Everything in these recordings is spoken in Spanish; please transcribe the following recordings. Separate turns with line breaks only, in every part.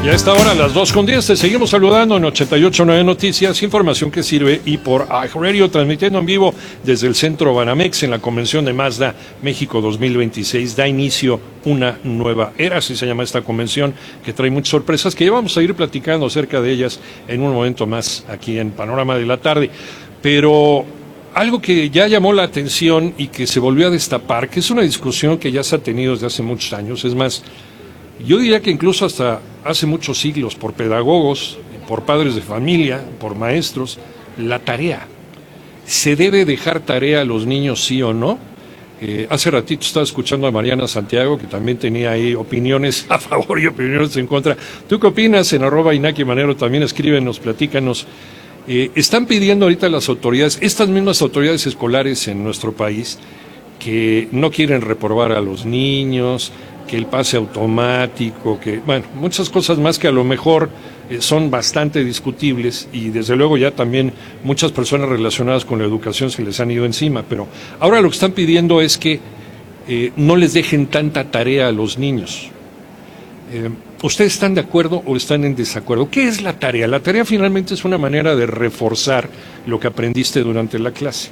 Y a esta hora, las 2:10, te seguimos saludando en 88.9 Noticias, información que sirve, y por iHeartRadio, transmitiendo en vivo desde el Centro Banamex en la convención de Mazda México 2026. Da inicio una nueva era, así se llama esta convención, que trae muchas sorpresas, que ya vamos a ir platicando acerca de ellas en un momento más aquí en Panorama de la Tarde. Pero algo que ya llamó la atención y que se volvió a destapar, que es una discusión que ya se ha tenido desde hace muchos años, es más, yo diría que incluso hasta hace muchos siglos, por pedagogos, por padres de familia, por maestros, la tarea. ¿Se debe dejar tarea a los niños, sí o no? Hace ratito estaba escuchando a Mariana Santiago, que también tenía ahí opiniones a favor y opiniones en contra. ¿Tú qué opinas? En @IñakiManero también escríbenos, platícanos. Están pidiendo ahorita las autoridades, estas mismas autoridades escolares en nuestro país, que no quieren reprobar a los niños, que el pase automático, que, bueno, muchas cosas más que a lo mejor son bastante discutibles, y desde luego ya también muchas personas relacionadas con la educación se les han ido encima, pero ahora lo que están pidiendo es que no les dejen tanta tarea a los niños. ¿Ustedes están de acuerdo o están en desacuerdo? ¿Qué es la tarea? La tarea finalmente es una manera de reforzar lo que aprendiste durante la clase.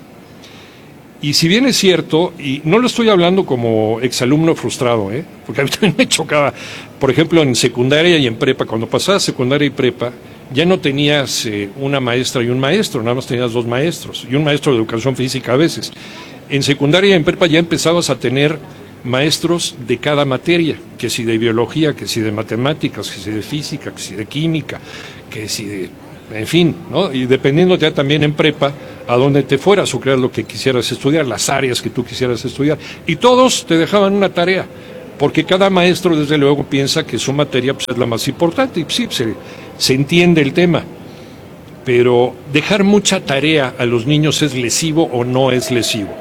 Y si bien es cierto, y no lo estoy hablando como exalumno frustrado, porque a mí también me chocaba, por ejemplo, en secundaria y en prepa, cuando pasabas secundaria y prepa, ya no tenías una maestra y un maestro, nada más tenías dos maestros, y un maestro de educación física a veces. En secundaria y en prepa ya empezabas a tener maestros de cada materia, que si de biología, que si de matemáticas, que si de física, que si de química, que si de... en fin, ¿no? Y dependiendo ya también en prepa a dónde te fueras o creas lo que quisieras estudiar, las áreas que tú quisieras estudiar. Y todos te dejaban una tarea, porque cada maestro desde luego piensa que su materia pues, es la más importante, y sí, se entiende el tema. Pero dejar mucha tarea a los niños, ¿es lesivo o no es lesivo?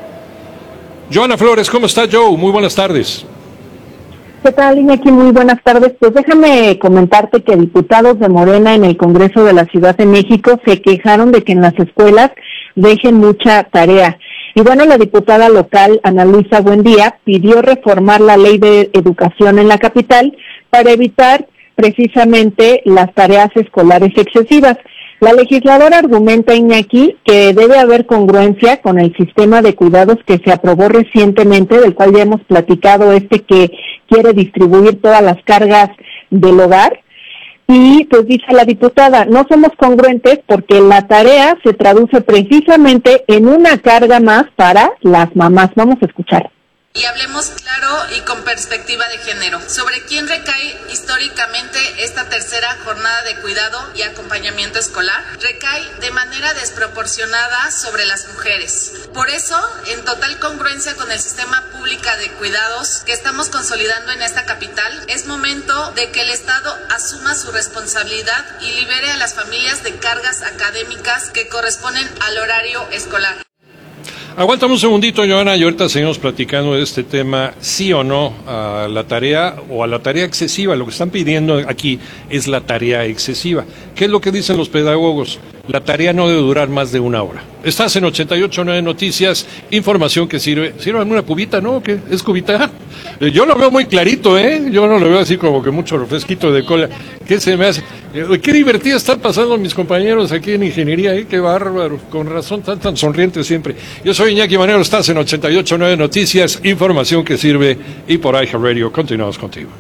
Joana Flores, ¿cómo estás, Joe? Muy buenas tardes.
¿Qué tal, Iñaki? Muy buenas tardes. Pues déjame comentarte que diputados de Morena en el Congreso de la Ciudad de México se quejaron de que en las escuelas dejen mucha tarea. Y bueno, la diputada local, Ana Luisa Buendía, pidió reformar la ley de educación en la capital para evitar precisamente las tareas escolares excesivas. La legisladora argumenta, Iñaki, que debe haber congruencia con el sistema de cuidados que se aprobó recientemente, del cual ya hemos platicado, que quiere distribuir todas las cargas del hogar. Y pues dice la diputada, no somos congruentes porque la tarea se traduce precisamente en una carga más para las mamás. Vamos a escuchar.
Y hablemos claro y con perspectiva de género. ¿Sobre quién recae históricamente esta tercera jornada de cuidado y acompañamiento escolar? Recae de manera desproporcionada sobre las mujeres. Por eso, en total congruencia con el sistema público de cuidados que estamos consolidando en esta capital, es momento de que el Estado asuma su responsabilidad y libere a las familias de cargas académicas que corresponden al horario escolar.
Aguántame un segundito, Joana, y ahorita seguimos platicando de este tema, sí o no a la tarea o a la tarea excesiva. Lo que están pidiendo aquí es la tarea excesiva. ¿Qué es lo que dicen los pedagogos? La tarea no debe durar más de 1 hora. Estás en 88.9 Noticias, información que sirve. ¿Sirve una cubita, no? ¿Qué? ¿Es cubita? Yo lo veo muy clarito, Yo no lo veo así como que mucho refresquito de cola. ¿Qué se me hace? Qué divertida están pasando mis compañeros aquí en ingeniería, Qué bárbaro. Con razón, tan sonrientes siempre. Yo soy Iñaki Manero, estás en 88.9 Noticias, información que sirve, y por iHeartRadio. Continuamos contigo.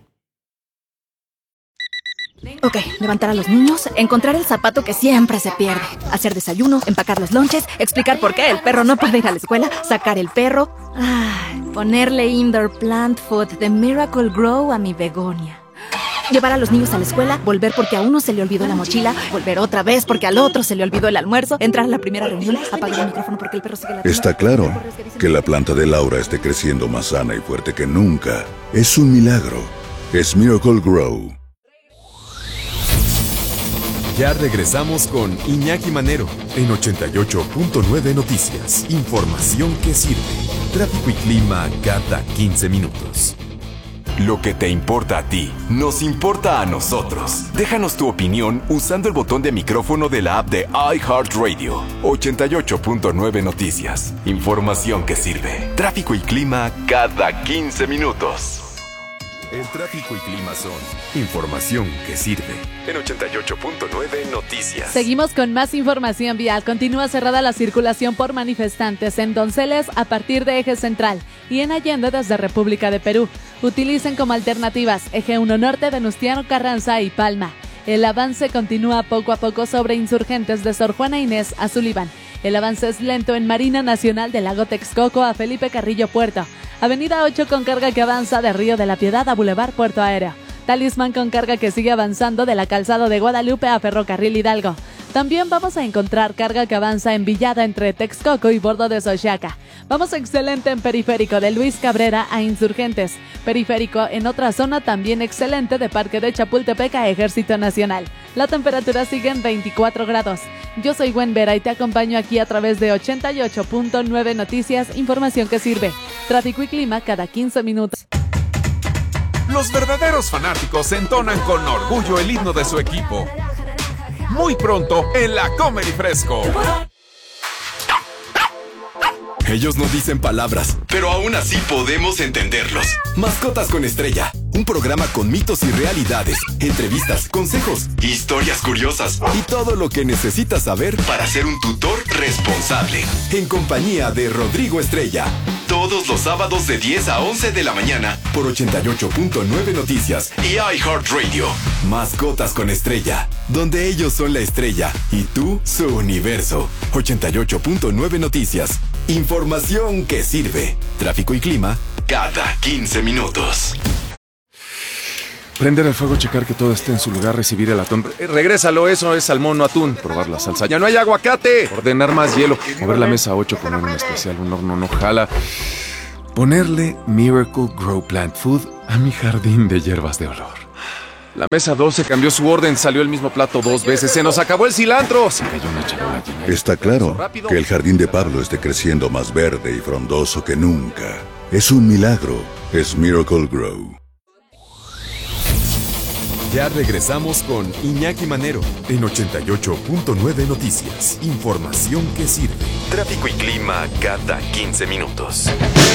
Ok, levantar a los niños, encontrar el zapato que siempre se pierde, hacer desayuno, empacar los lonches, explicar por qué el perro no puede ir a la escuela, sacar el perro, ponerle indoor plant food de Miracle Grow a mi begonia. Llevar a los niños a la escuela, volver porque a uno se le olvidó la mochila, volver otra vez porque al otro se le olvidó el almuerzo, entrar a la primera reunión, apagar el micrófono porque el perro sigue ladrando.
Está claro que la planta de Laura esté creciendo más sana y fuerte que nunca. Es un milagro. Es Miracle Grow.
Ya regresamos con Iñaki Manero en 88.9 Noticias. Información que sirve. Tráfico y clima cada 15 minutos. Lo que te importa a ti, nos importa a nosotros. Déjanos tu opinión usando el botón de micrófono de la app de iHeartRadio. 88.9 Noticias. Información que sirve. Tráfico y clima cada 15 minutos. El tráfico y clima son información que sirve. En 88.9 Noticias.
Seguimos con más información vial. Continúa cerrada la circulación por manifestantes en Donceles a partir de Eje Central y en Allende desde República de Perú. Utilicen como alternativas Eje 1 Norte, Venustiano Carranza y Palma. El avance continúa poco a poco sobre Insurgentes de Sor Juana Inés a Sullivan. El avance es lento en Marina Nacional del Lago Texcoco a Felipe Carrillo Puerto. Avenida 8 con carga que avanza de Río de la Piedad a Boulevard Puerto Aéreo. Talismán con carga que sigue avanzando de la Calzada de Guadalupe a Ferrocarril Hidalgo. También vamos a encontrar carga que avanza en Villada entre Texcoco y Bordo de Xochiaca. Vamos excelente en Periférico de Luis Cabrera a Insurgentes. Periférico en otra zona también excelente de Parque de Chapultepec a Ejército Nacional. La temperatura sigue en 24 grados. Yo soy Gwen Vera y te acompaño aquí a través de 88.9 Noticias, información que sirve. Tráfico y clima cada 15 minutos.
Los verdaderos fanáticos entonan con orgullo el himno de su equipo. Muy pronto en la Comedy Fresco.
Ellos no dicen palabras, pero aún así podemos entenderlos. Mascotas con Estrella, un programa con mitos y realidades, entrevistas, consejos, historias curiosas y todo lo que necesitas saber para ser un tutor responsable. En compañía de Rodrigo Estrella. Todos los sábados de 10 a 11 de la mañana por 88.9 Noticias y iHeartRadio. Mascotas con Estrella, donde ellos son la estrella y tú su universo. 88.9 Noticias. Información que sirve. Tráfico y clima cada 15 minutos.
Prender el fuego, checar que todo esté en su lugar, recibir el atún. Regrésalo, eso es salmón, no atún. Probar la salsa. ¡Ya no hay aguacate! Ordenar más hielo. Mover la mesa 8, poner un especial, un horno no jala. Ponerle Miracle Grow Plant Food a mi jardín de hierbas de olor. La mesa 12 cambió su orden, salió el mismo plato 2 veces. ¡Se nos acabó el cilantro! Se cayó una charola llena.
Está claro que el jardín de Pablo esté creciendo más verde y frondoso que nunca. Es un milagro. Es Miracle Grow.
Ya regresamos con Iñaki Manero en 88.9 Noticias. Información que sirve. Tráfico y clima cada 15 minutos.